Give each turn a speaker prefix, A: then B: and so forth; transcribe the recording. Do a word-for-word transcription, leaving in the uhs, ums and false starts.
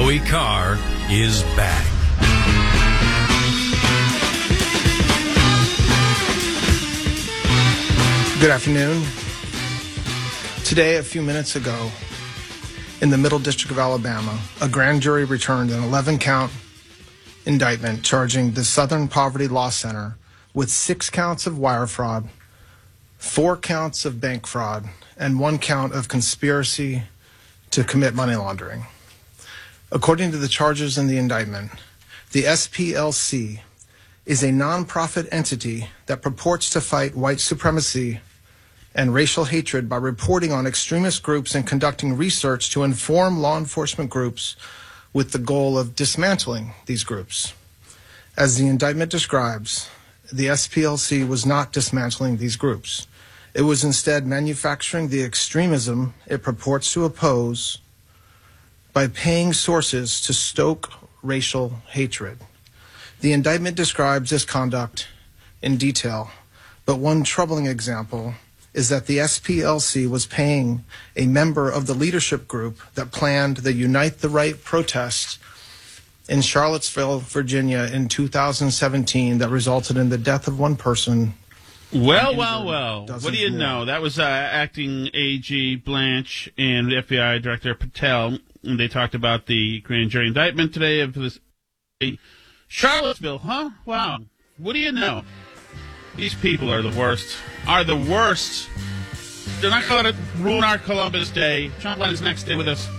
A: Joey Carr is back.
B: Good afternoon. Today, a few minutes ago, in the Middle District of Alabama, a grand jury returned an eleven-count indictment charging the Southern Poverty Law Center with six counts of wire fraud, four counts of bank fraud, and one count of conspiracy to commit money laundering. According to the charges in the indictment, the S P L C is a nonprofit entity that purports to fight white supremacy and racial hatred by reporting on extremist groups and conducting research to inform law enforcement groups with the goal of dismantling these groups. As the indictment describes, the S P L C was not dismantling these groups. It was instead manufacturing the extremism it purports to oppose by paying sources to stoke racial hatred. The indictment describes this conduct in detail, but one troubling example is that the S P L C was paying a member of the leadership group that planned the Unite the Right protests in Charlottesville, Virginia in two thousand seventeen that resulted in the death of one person.
C: Well, well, well. What do you more. know? That was uh, Acting A G Blanche and F B I Director Patel. And they talked about the grand jury indictment today of this Charlottesville, huh? Wow. What do you know? These people are the worst. Are the worst. They're not going to ruin our Columbus Day. John Glenn's next day with us.